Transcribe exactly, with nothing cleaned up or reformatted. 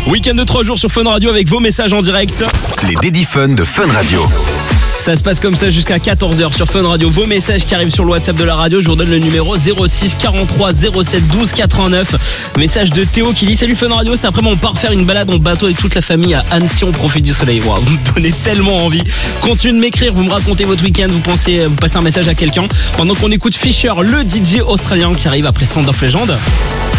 Week-end de trois jours sur Fun Radio avec vos messages en direct. Les Daddy Fun de Fun Radio. Ça se passe comme ça jusqu'à quatorze heures sur Fun Radio. Vos messages qui arrivent sur le WhatsApp de la radio. Je vous redonne le numéro zéro six quarante-trois zéro sept douze quatre-vingt-neuf. Message de Théo qui dit: salut Fun Radio, cet après-midi on part faire une balade en bateau avec toute la famille à Annecy, on profite du soleil. Wow, vous me donnez tellement envie. Continuez de m'écrire, vous me racontez votre week-end, vous pensez, vous passez un message à quelqu'un. Pendant qu'on écoute Fisher, le D J australien qui arrive après Sound of Legend.